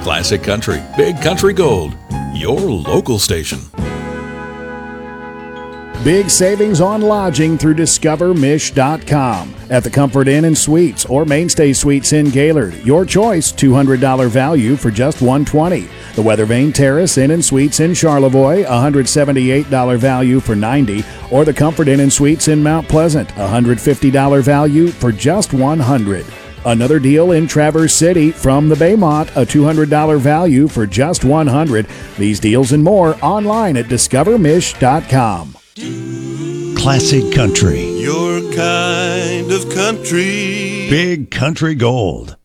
Classic Country, Big Country Gold, your local station. Big savings on lodging through DiscoverMish.com. At the Comfort Inn and Suites or Mainstay Suites in Gaylord. Your choice, $200 value for just $120. The Weathervane Terrace Inn and Suites in Charlevoix, $178 value for $90. Or the Comfort Inn and Suites in Mount Pleasant, $150 value for just $100. Another deal in Traverse City from the Baymont, a $200 value for just $100. These deals and more online at DiscoverMish.com. Classic Country. Your kind of country. Big Country Gold.